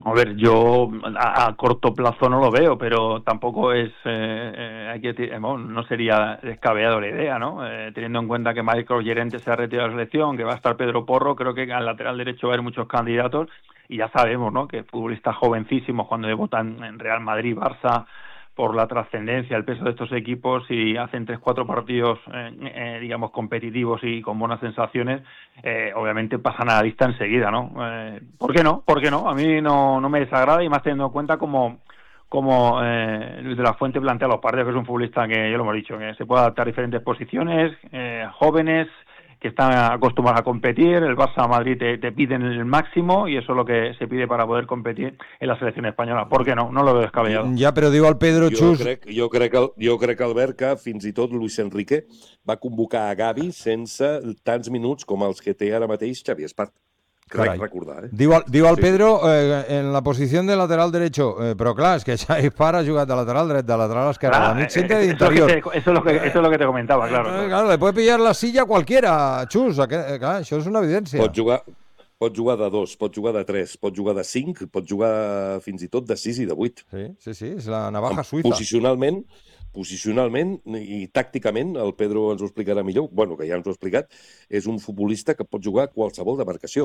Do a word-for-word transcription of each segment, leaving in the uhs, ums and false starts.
A ver, yo a, a corto plazo no lo veo, pero tampoco es, eh, eh, hay que, eh, bueno, no sería descabellado la idea, ¿no? Eh, teniendo en cuenta que Michael Llorente se ha retirado de la selección, que va a estar Pedro Porro, creo que al lateral derecho va a haber muchos candidatos y ya sabemos, ¿no? Que futbolistas jovencísimos cuando debutan en Real Madrid, Barça, por la trascendencia, el peso de estos equipos y hacen tres, cuatro partidos, eh, eh, digamos, competitivos y con buenas sensaciones, eh, obviamente pasan a la lista enseguida, ¿no? Eh, ¿Por qué no? ¿Por qué no? A mí no, no me desagrada y más teniendo en cuenta como, como eh, Luis de la Fuente plantea los partidos, que es un futbolista que, ya lo hemos dicho, que se puede adaptar a diferentes posiciones, eh, jóvenes, que están acostumbrados a competir, el Barça Madrid te, te piden el máximo y eso es lo que se pide para poder competir en la selección española. ¿Por qué no? No lo veo descabellado. Ja, però diu el Pedro jo Xus... Crec, jo, crec que, jo crec, Albert, que fins i tot Luis Enrique va convocar a Gavi sense tants minuts com els que té ara mateix Xavi Espart. Crec recordar, eh? Diu, diu el Pedro eh, en la posició de lateral derecho, eh, però clar, és que Xavi Espart ha jugat de lateral dret, de lateral esquerre, claro, de mig centre eh, i d'interior. Eso, eso, es lo que, eso es lo que te comentaba, claro. Eh, claro, le puede pillar la silla a cualquiera, Xus, eh, clar, això és una evidència. Pot jugar, pot jugar de dos, pot jugar de tres, pot jugar de cinc, pot jugar fins i tot de sis i de vuit. Sí, sí, sí, és la navaja suïssa. Posicionalment, posicionalment i tàcticament, el Pedro ens ho explicarà millor, bueno, que ja ens ho ha explicat, és un futbolista que pot jugar a qualsevol demarcació.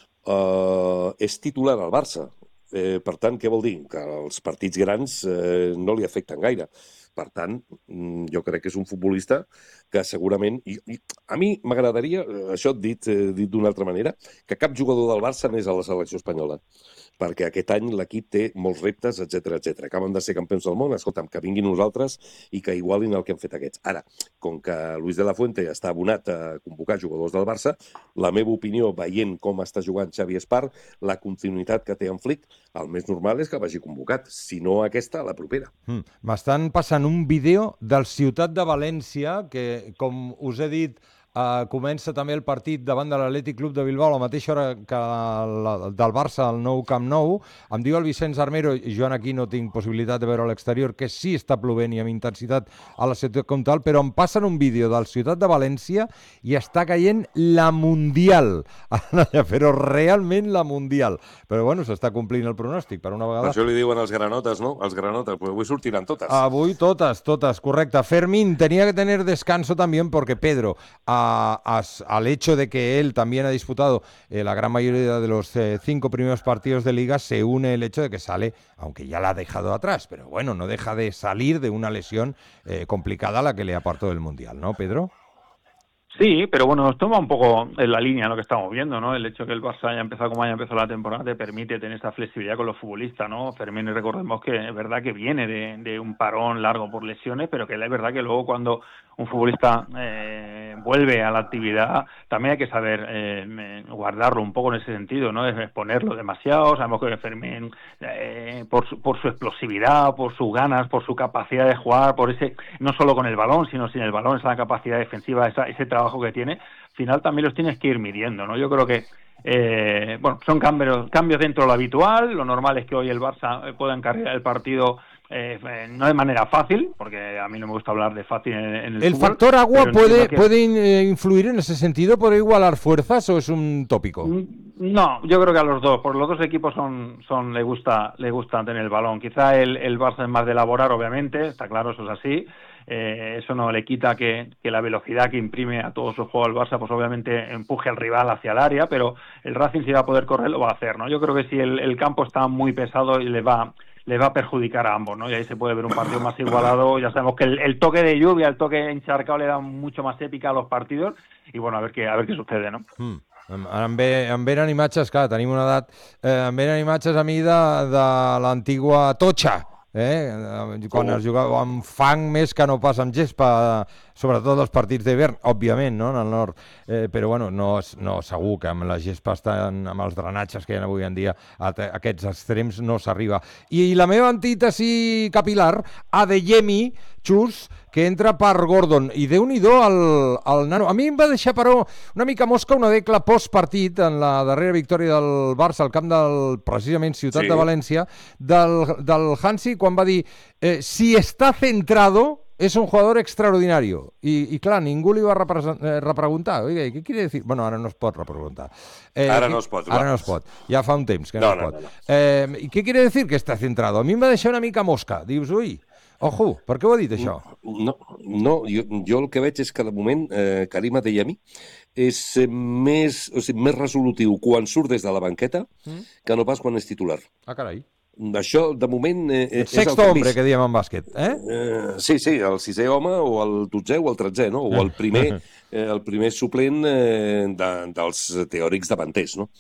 Uh, és titular al Barça. Eh, per tant, què vol dir? Que els partits grans eh, no li afecten gaire. Per tant, jo crec que és un futbolista que segurament... I, i a mi m'agradaria, això dit, eh, dit d'una altra manera, que cap jugador del Barça anés a la selecció espanyola, perquè aquest any l'equip té molts reptes, etcètera, etcètera. Acaben de ser campions del món, escolta'm, que vinguin nosaltres i que igualin el que han fet aquests. Ara, com que Luis de la Fuente està abonat a convocar jugadors del Barça, la meva opinió, veient com està jugant Xavi Espart, la continuïtat que té en Flick, el més normal és que vagi convocat, si no aquesta, la propera. Mm. M'estan passant un vídeo del Ciutat de València, que, com us he dit, Uh, comença també el partit davant de l'Atlètic Club de Bilbao a la mateixa hora que la, del Barça al nou Camp Nou. Em diu el Vicenç Armero, i jo aquí no tinc possibilitat de veure a l'exterior, que sí està plovent i amb intensitat a la ciutat comtal, però em passen un vídeo del Ciutat de València i està caient la Mundial, però realment la Mundial. Però bueno, s'està complint el pronòstic per una vegada. Per això li diuen els granotes, no? Els granotes, pues avui sortiran totes. Avui totes, totes, correcte. Fermín tenía que tener descanso también porque Pedro... Uh, A, a, al hecho de que él también ha disputado eh, la gran mayoría de los eh, cinco primeros partidos de Liga, se une el hecho de que sale, aunque ya la ha dejado atrás, pero bueno, no deja de salir de una lesión eh, complicada a la que le apartó del Mundial, ¿no, Pedro? Sí, pero bueno, nos toma un poco en la línea lo que estamos viendo, ¿no? El hecho que el Barça haya empezado como haya empezado la temporada te permite tener esa flexibilidad con los futbolistas, ¿no? Fermín, recordemos que es verdad que viene de, de un parón largo por lesiones, pero que es verdad que luego cuando un futbolista eh, vuelve a la actividad, también hay que saber eh, guardarlo un poco en ese sentido, ¿no? Es exponerlo demasiado. Sabemos que Fermín, eh, por, su, por su explosividad, por sus ganas, por su capacidad de jugar, por ese, no solo con el balón, sino sin el balón, esa capacidad defensiva, esa, ese trabajo que tiene, al final también los tienes que ir midiendo, ¿no? Yo creo que eh, bueno, son cambios, cambios dentro de lo habitual. Lo normal es que hoy el Barça pueda encargar el partido eh, no de manera fácil, porque a mí no me gusta hablar de fácil en, en el, ¿El fútbol, factor agua puede, que... puede influir en ese sentido? ¿Puede igualar fuerzas o es un tópico? No, yo creo que a los dos, porque los dos equipos son, son le gusta, le gusta tener el balón. Quizá el, el Barça es más de elaborar, obviamente, está claro, eso es así. Eh, eso no le quita que, que la velocidad que imprime a todo su juego el Barça, pues obviamente empuje al rival hacia el área, pero el Racing si va a poder correr lo va a hacer, ¿no? Yo creo que si el, el campo está muy pesado y le va le va a perjudicar a ambos, ¿no? Y ahí se puede ver un partido más igualado. Ya sabemos que el, el toque de lluvia, el toque encharcado le da mucho más épica a los partidos y bueno, a ver qué a ver qué sucede, ¿no? Mm. Em, ve, em venen imatges, clar, tenim una edat, eh, em venen imatges a mi de, de l'antigua Totxa, eh? Quan oh. es jugava amb fang més que no pas amb gespa, sobretot els partits d'hivern, òbviament, no?, en el nord, eh, però bueno, no, no, segur que amb la gespa estan, amb els drenatges que hi ha avui en dia, a aquests extrems no s'arriba. I la meva antítesi capilar, Adeyemi, Xus, que entra per Gordon, i Déu-n'hi-do el, el nano. A mi em va deixar, però, una mica mosca una decla post-partit en la darrera victòria del Barça al camp del, precisament, Ciutat sí. de València, del, del Hansi, quan va dir, eh, si està centrado, es un jugador extraordinario. Y, y claro, ningú li va repre- eh, repreguntar. Oye, ¿qué quiere decir? Bueno, ara no es pot repreguntar. Eh, Ara ¿qué- no es pot, Ara clar. no es pot. Ja fa un temps que no, No, es no, pot. no, no. Eh, ¿Y qué quiere decir que está centrado? A mi em va deixar una mica mosca. Dius, ui, ojo, per què ho ha dit això? No, no jo, jo el que veig és que de moment eh, Karim Adeyemi és eh, més, o sigui, més resolutiu quan surt des de la banqueta Mm? que no pas quan és titular. Ah, carai. Això, de moment, eh, El és el sexto que hem hombre vist. que diem en bàsquet, eh? Eh, sí, sí, el sisè home o el dotzè o el tretzè, no? O el primer, eh, el primer suplent eh, de, dels teòrics davanters, no?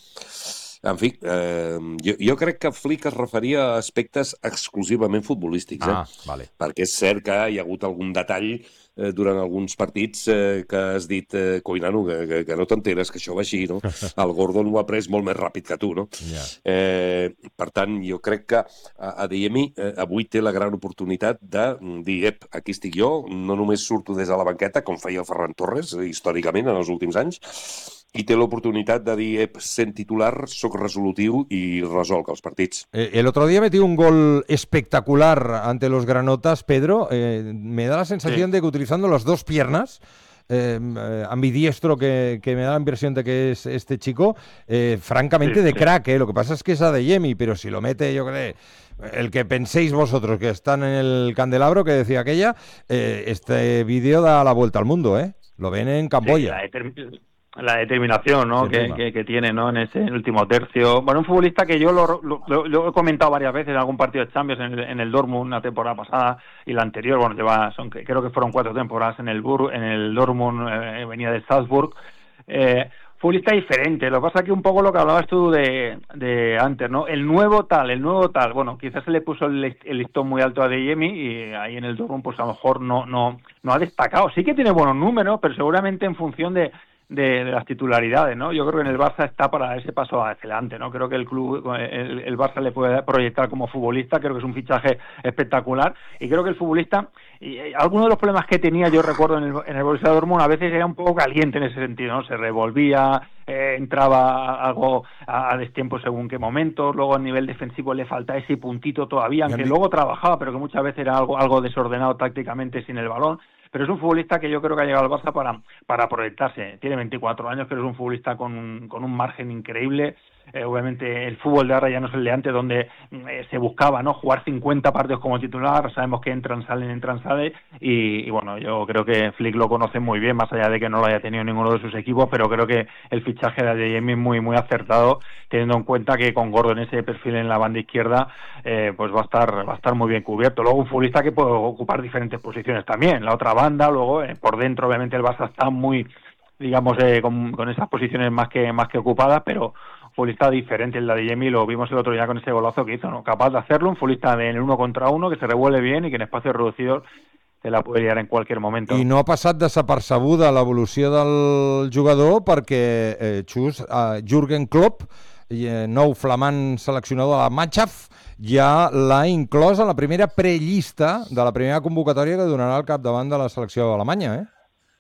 En fi, eh, jo, jo crec que Flick es referia a aspectes exclusivament futbolístics, eh? Ah, vale. Perquè és cert que hi ha hagut algun detall eh, durant alguns partits eh, que has dit, eh, coi, nano, que, que, que no t'enteres que això va així, no? El Gordon ho ha pres molt més ràpid que tu, no? Ja. Eh, per tant, jo crec que Adeyemi eh, avui té la gran oportunitat de dir, ep, aquí estic jo, no només surto des de la banqueta, com feia el Ferran Torres, eh, històricament, en els últims anys, i té l'oportunitat de dir, ep, sent titular, sóc resolutiu i resolc els partits. Eh, El otro día metió un gol espectacular ante los granotas, Pedro. Eh, me da la sensación Sí. de que utilizando las dos piernas, eh, eh, ambidiestro que, que me da la impresión de que es este chico, eh, francamente Sí, de sí. crack. Eh. Lo que pasa es que es Adeyemi, pero si lo mete, yo creo, el que penséis vosotros que están en el candelabro que decía aquella, eh, este vídeo da la vuelta al mundo, ¿eh? Lo ven en Sí, Camboya. la, determi- la determinación, ¿no? Sí, que, encima. que, que tiene, ¿no? En ese último tercio. Bueno, un futbolista que yo lo, lo, lo- lo he comentado varias veces en algún partido de Champions, en el, en el Dortmund, una temporada pasada y la anterior. Bueno, lleva, son, creo que fueron cuatro temporadas en el Bur, en el Dortmund, eh, venía de Salzburg. Eh, futbolista diferente. Lo que pasa es que un poco lo que hablabas tú de, de antes, ¿no? El nuevo tal, el nuevo tal. Bueno, quizás se le puso el, list- el listón muy alto a Adeyemi y ahí en el Dortmund, pues a lo mejor no, no, no ha destacado. Sí que tiene buenos números, pero seguramente en función de de, de las titularidades, ¿no? Yo creo que en el Barça está para dar ese paso hacia adelante, ¿no? Creo que el club, el, el Barça le puede proyectar como futbolista, creo que es un fichaje espectacular y creo que el futbolista, y, y algunos de los problemas que tenía, yo recuerdo en el, en el Borussia Dortmund, a veces era un poco caliente en ese sentido, ¿no? Se revolvía, eh, entraba algo a, a destiempo según qué momentos, luego a nivel defensivo le falta ese puntito todavía, aunque luego trabajaba, pero que muchas veces era algo, algo desordenado tácticamente sin el balón. Pero es un futbolista que yo creo que ha llegado al Barça para, para proyectarse. Tiene veinticuatro años, pero es un futbolista con un, con un margen increíble. Eh, obviamente el fútbol de ahora ya no es el de antes, donde eh, se buscaba, ¿no?, jugar cincuenta partidos como titular. Sabemos que entran, salen, entran, salen. Y, y bueno, yo creo que Flick lo conoce muy bien, más allá de que no lo haya tenido ninguno de sus equipos, pero creo que el fichaje de Adeyemi es muy, muy acertado, teniendo en cuenta que con Gordon ese perfil en la banda izquierda, eh, pues va a estar va a estar muy bien cubierto. Luego un futbolista que puede ocupar diferentes posiciones también. La otra banda, luego eh, por dentro, obviamente el Barça está muy, digamos, eh, con, con esas posiciones más que más que ocupadas, pero futbolista diferente el de Adeyemi, lo vimos el otro día con ese golazo que hizo, ¿no? Capaz de hacerlo, un futbolista en el uno contra uno, que se revuelve bien y que en espacios reducidos se la puede liar en cualquier momento. I no ha passat desapercebuda l'evolució del jugador perquè, eh, Xus, eh, Jürgen Klopp, eh, nou flamant seleccionador de la Mannschaft, ja l'ha inclòs a la primera prellista de la primera convocatòria que donarà al capdavant de la selecció alemanya, eh?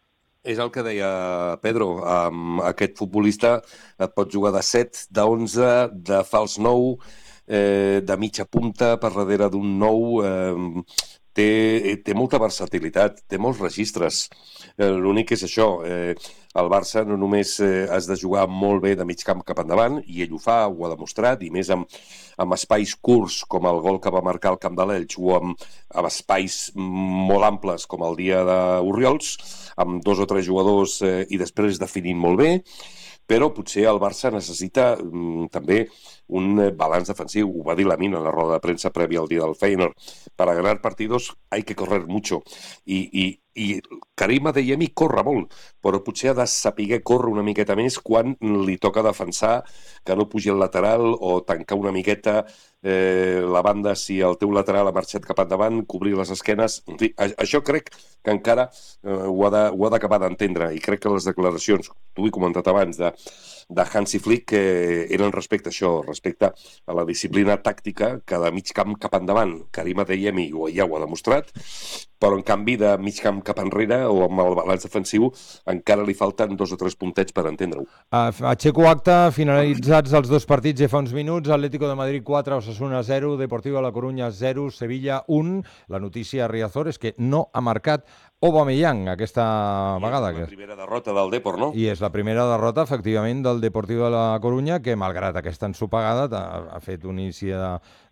És el que deia Pedro, um, aquest futbolista et pot jugar de set, d'onze, de fals nou, eh, de mitja punta per darrere d'un nou, eh, té, té molta versatilitat, té molts registres. Eh, L'únic és això, eh, el Barça no només eh, has de jugar molt bé de mig camp cap endavant, i ell ho fa, ho ha demostrat, i més amb, amb espais curts com el gol que va marcar al Camp de l'Elx, o amb, amb espais molt amples com el dia d'Oriols, amb dos o tres jugadors eh, i després definint molt bé, però potser el Barça necessita mm, també un eh, balanç defensiu. Ho va dir la Mina en la roda de premsa prèvia al dia del Feyenoord. Para ganar partidos hay que correr mucho. I, i, i Karim Adeyemi corre molt, però potser ha de saber córrer una miqueta més quan li toca defensar, que no pugi el lateral, o tancar una miqueta eh, la banda si el teu lateral ha marxat cap endavant, cobrir les esquenes. En fi, a, això crec que encara eh, ho ha d'acabar d'entendre, i crec que les declaracions, tu ho he comentat abans, de, de Hansi Flick, eh, eren respecte a això, respecte a la disciplina tàctica, que de mig camp cap endavant Karim Adeyemi ja ho ha demostrat, però en canvi de mig camp cap enrere o amb el balanç defensiu encara li falten dos o tres puntets per entendre-ho. Aixeco acte, finalitzats els dos partits ja fa uns minuts, Atlético de Madrid quatre, Osasuna zero, Deportivo La Coruña zero, Sevilla un. La notícia a Riazor és que no ha marcat Aubameyang aquesta vegada. És la primera derrota del Depor, no? I és la primera derrota, efectivament, del Deportivo de La Coruña, que malgrat aquesta ensopegada ha fet un inici de,